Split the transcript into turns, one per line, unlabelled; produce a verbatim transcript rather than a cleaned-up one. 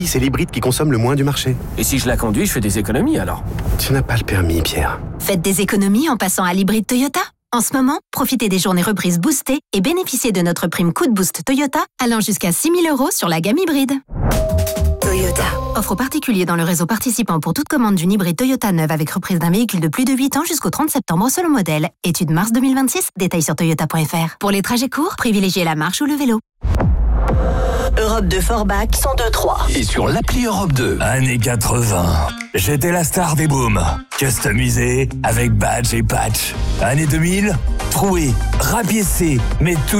C'est l'hybride qui consomme le moins du marché.
Et si je la conduis, je fais des économies alors?
Tu n'as pas le permis, Pierre.
Faites des économies en passant à l'hybride Toyota. En ce moment, profitez des journées reprises boostées et bénéficiez de notre prime coup de boost Toyota allant jusqu'à six mille euros sur la gamme hybride. Toyota. Offre aux particuliers dans le réseau participant pour toute commande d'une hybride Toyota neuve avec reprise d'un véhicule de plus de huit ans jusqu'au trente septembre selon modèle. Étude mars deux mille vingt-six, détails sur toyota point f r. Pour les trajets courts, privilégiez la marche ou le vélo.
Europe deux Forbach cent deux trois.
Et sur l'appli Europe deux.
Années quatre-vingts. J'étais la star des booms. Customisé avec badge et patch. Année deux mille. Troué, rapiécé, mais tout